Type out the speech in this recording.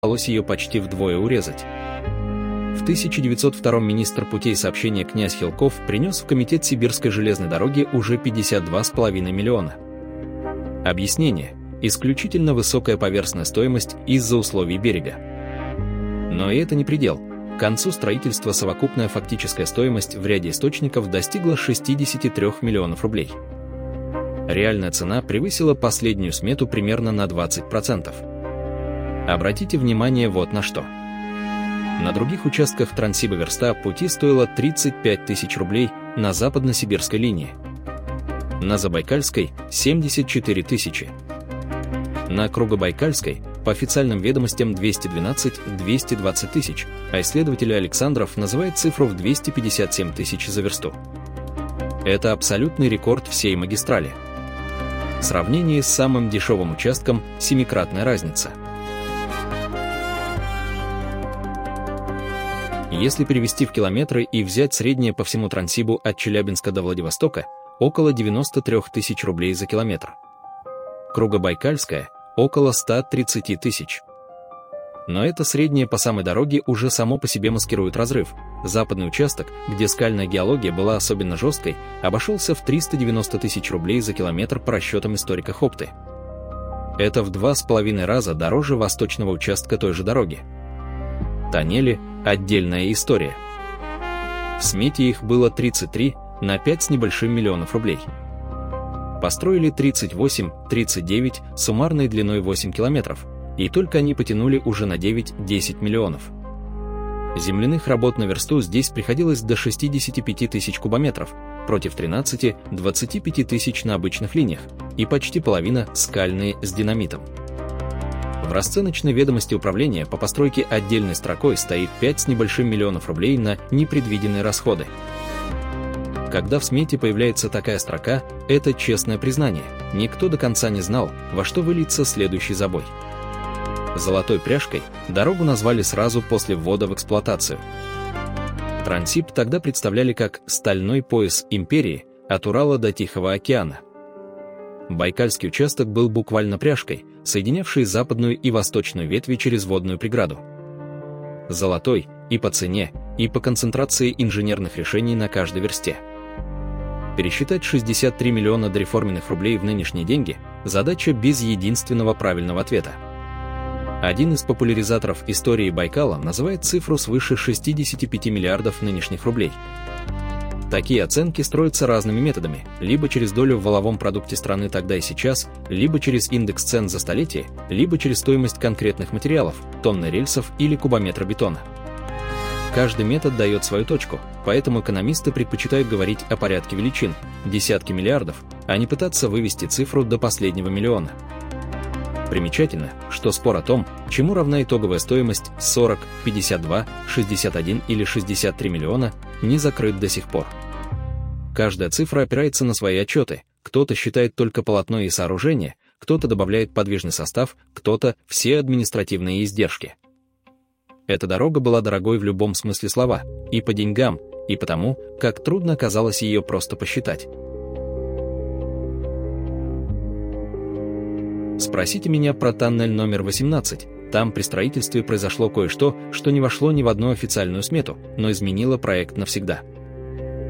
удалось ее почти вдвое урезать. В 1902 министр путей сообщения князь Хилков принес в комитет Сибирской железной дороги уже 52,5 миллиона. Объяснение: исключительно высокая поверхностная стоимость из-за условий берега. Но и это не предел. К концу строительства совокупная фактическая стоимость в ряде источников достигла 63 миллионов рублей. Реальная цена превысила последнюю смету примерно на 20%. Обратите внимание вот на что. На других участках Транссиба-Верста пути стоило 35 тысяч рублей на западно-сибирской линии. На Забайкальской – 74 тысячи. На Кругобайкальской, по официальным ведомостям, 212-220 тысяч, а исследователь Александров называет цифру в 257 тысяч за версту. Это абсолютный рекорд всей магистрали. В сравнении с самым дешевым участком – 7-кратная разница. Если перевести в километры и взять среднее по всему Транссибу от Челябинска до Владивостока, около 93 тысяч рублей за километр. Кругобайкальская – около 130 тысяч. Но это среднее по самой дороге уже само по себе маскирует разрыв. Западный участок, где скальная геология была особенно жесткой, обошелся в 390 тысяч рублей за километр по расчетам историка Хопты. Это в 2,5 раза дороже восточного участка той же дороги. Тоннели – отдельная история. В смете их было 33 на 5 с небольшим миллионов рублей. Построили 38-39 суммарной длиной 8 километров, и только они потянули уже на 9-10 миллионов. Земляных работ на версту здесь приходилось до 65 тысяч кубометров, против 13-25 тысяч на обычных линиях, и почти половина скальные с динамитом. В расценочной ведомости управления по постройке отдельной строкой стоит 5 с небольшим миллионов рублей на непредвиденные расходы. Когда в смете появляется такая строка, это честное признание. Никто до конца не знал, во что выльется следующий забой. Золотой пряжкой дорогу назвали сразу после ввода в эксплуатацию. Транссиб тогда представляли как стальной пояс империи от Урала до Тихого океана. Байкальский участок был буквально пряжкой, соединявшей западную и восточную ветви через водную преграду. Золотой и по цене, и по концентрации инженерных решений на каждой версте. Пересчитать 63 миллиона дореформенных рублей в нынешние деньги – задача без единственного правильного ответа. Один из популяризаторов истории Байкала называет цифру свыше 65 миллиардов нынешних рублей. Такие оценки строятся разными методами, либо через долю в валовом продукте страны тогда и сейчас, либо через индекс цен за столетие, либо через стоимость конкретных материалов, тонны рельсов или кубометра бетона. Каждый метод дает свою точку, поэтому экономисты предпочитают говорить о порядке величин, десятки миллиардов, а не пытаться вывести цифру до последнего миллиона. Примечательно, что спор о том, чему равна итоговая стоимость 40, 52, 61 или 63 миллиона, не закрыт до сих пор. Каждая цифра опирается на свои отчеты, кто-то считает только полотно и сооружение, кто-то добавляет подвижный состав, кто-то все административные издержки. Эта дорога была дорогой в любом смысле слова, и по деньгам, и потому, как трудно оказалось ее просто посчитать. Спросите меня про тоннель номер 18. Там при строительстве произошло кое-что, что не вошло ни в одну официальную смету, но изменило проект навсегда.